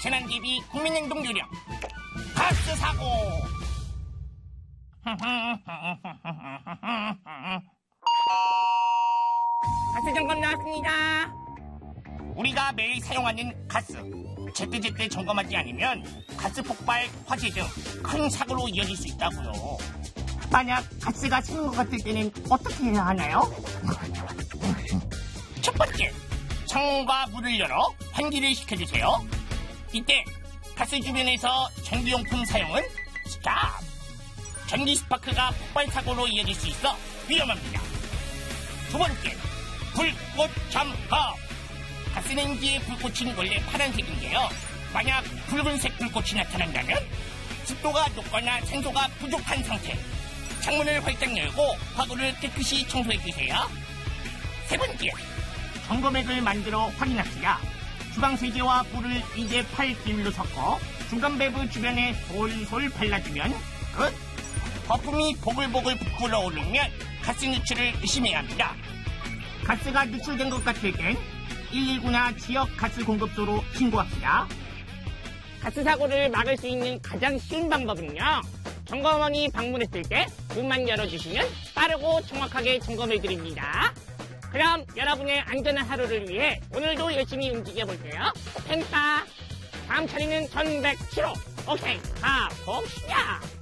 재난 대비 국민행동 요령 가스 사고. 가스 점검 나왔습니다. 우리가 매일 사용하는 가스 제때제때 점검하지 않으면 가스 폭발, 화재 등 큰 사고로 이어질 수 있다고요. 만약 가스가 새는 것 같을 때는 어떻게 해야 하나요? 첫 번째, 창문과 문을 열어 환기를 시켜주세요. 이때 가스 주변에서 전기용품 사용은 스탑! 전기 스파크가 폭발 사고로 이어질 수 있어 위험합니다. 두 번째, 불꽃 점검! 가스레인지의 불꽃은 원래 파란색인데요. 만약 붉은색 불꽃이 나타난다면 습도가 높거나 산소가 부족한 상태. 창문을 활짝 열고 화구를 깨끗이 청소해주세요. 세 번째, 점검액을 만들어 확인합시다. 주방세제와 물을 2대8 비율로 섞어 중간 밸브 주변에 솔솔 발라주면 끝! 거품이 보글보글 불어오르면 가스 누출을 의심해야 합니다. 가스가 누출된 것 같을 땐 119나 지역 가스 공급소로 신고합시다. 가스 사고를 막을 수 있는 가장 쉬운 방법은요, 점검원이 방문했을 때 문만 열어주시면 빠르고 정확하게 점검해드립니다. 그럼 여러분의 안전한 하루를 위해 오늘도 열심히 움직여볼게요. 펜타 다음 차례는 1107호. 오케이, 가봅시다.